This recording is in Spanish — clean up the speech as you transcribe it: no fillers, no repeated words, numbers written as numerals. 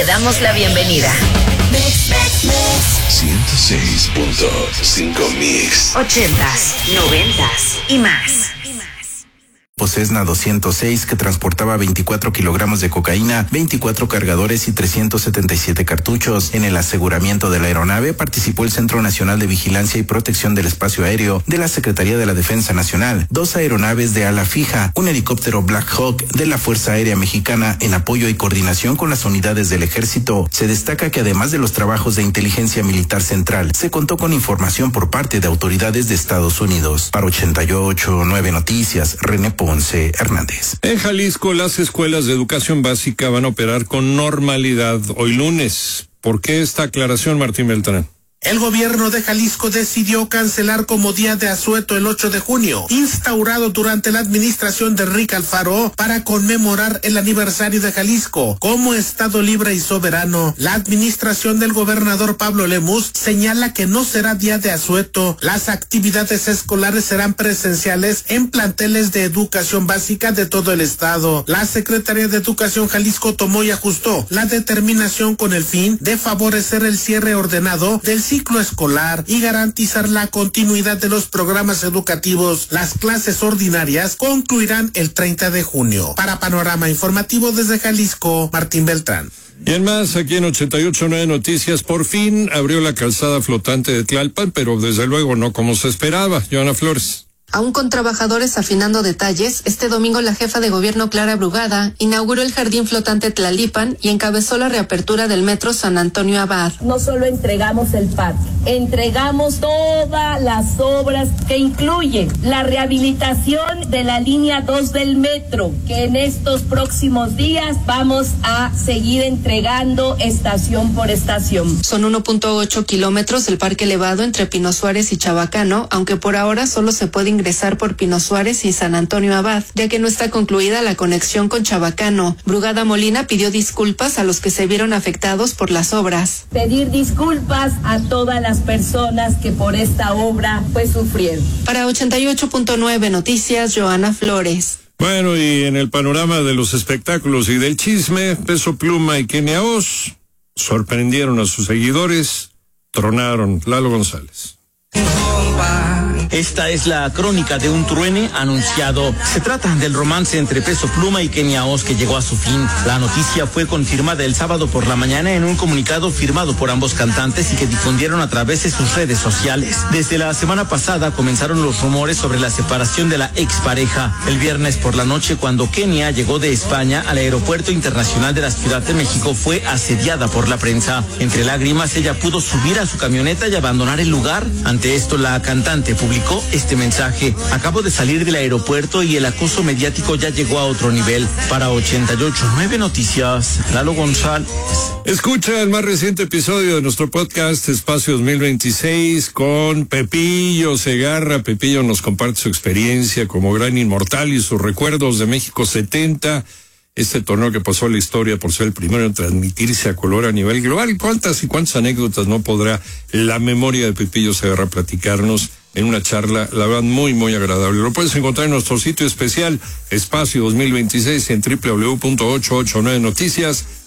damos la bienvenida. 106.5 Mix. 80s, 90s y más. Cessna 206 que transportaba 24 kilogramos de cocaína, 24 cargadores y 377 cartuchos. En el aseguramiento de la aeronave participó el Centro Nacional de Vigilancia y Protección del Espacio Aéreo de la Secretaría de la Defensa Nacional, 2 aeronaves de ala fija, un helicóptero Black Hawk de la Fuerza Aérea Mexicana en apoyo y coordinación con las unidades del Ejército. Se destaca que además de los trabajos de inteligencia militar central, se contó con información por parte de autoridades de Estados Unidos. Para 88.9 Noticias, René Ponce Hernández. En Jalisco, las escuelas de educación básica van a operar con normalidad hoy lunes. ¿Por qué esta aclaración, Martín Beltrán? El gobierno de Jalisco decidió cancelar como día de asueto el 8 de junio, instaurado durante la administración de Enrique Alfaro para conmemorar el aniversario de Jalisco como estado libre y soberano. La administración del gobernador Pablo Lemus señala que no será día de asueto. Las actividades escolares serán presenciales en planteles de educación básica de todo el estado. La Secretaría de Educación Jalisco tomó y ajustó la determinación con el fin de favorecer el cierre ordenado del ciclo escolar y garantizar la continuidad de los programas educativos. Las clases ordinarias concluirán el 30 de junio. Para Panorama Informativo desde Jalisco, Martín Beltrán. Y en más, aquí en 88.9 Noticias, por fin abrió la calzada flotante de Tlalpan, pero desde luego no como se esperaba. Joana Flores. Aún con trabajadores afinando detalles, este domingo la jefa de gobierno Clara Brugada inauguró el jardín flotante Tlalipan y encabezó la reapertura del metro San Antonio Abad. No solo entregamos el parque, entregamos todas las obras que incluyen la rehabilitación de la línea 2 del metro, que en estos próximos días vamos a seguir entregando estación por estación. Son 1.8 kilómetros el parque elevado entre Pino Suárez y Chabacano, aunque por ahora solo se puede ingresar por Pino Suárez y San Antonio Abad, ya que no está concluida la conexión con Chabacano. Brugada Molina pidió disculpas a los que se vieron afectados por las obras. Pedir disculpas a todas las personas que por esta obra pues sufrieron. Para 88.9 Noticias, Joana Flores. Bueno, y en el panorama de los espectáculos y del chisme, Peso Pluma y Kenia Oz sorprendieron a sus seguidores, tronaron. Lalo González. Esta es la crónica de un truene anunciado. Se trata del romance entre Peso Pluma y Kenia Oz que llegó a su fin. La noticia fue confirmada el sábado por la mañana en un comunicado firmado por ambos cantantes y que difundieron a través de sus redes sociales. Desde la semana pasada comenzaron los rumores sobre la separación de la expareja. El viernes por la noche, cuando Kenia llegó de España al Aeropuerto Internacional de la Ciudad de México, fue asediada por la prensa. Entre lágrimas, ella pudo subir a su camioneta y abandonar el lugar. Ante esto, la cantante publicó este mensaje: acabo de salir del aeropuerto y el acoso mediático ya llegó a otro nivel. Para 88.9 Noticias, Lalo González. Escucha el más reciente episodio de nuestro podcast Espacio 2026 con Pepillo Segarra. Pepillo nos comparte su experiencia como gran inmortal y sus recuerdos de México 70. Este torneo que pasó a la historia por ser el primero en transmitirse a color a nivel global. ¿Cuántas y cuántas anécdotas no podrá la memoria de Pepillo Segarra platicarnos en una charla, la verdad, muy, muy agradable? Lo puedes encontrar en nuestro sitio especial, Espacio 2026, en www.889noticias.com.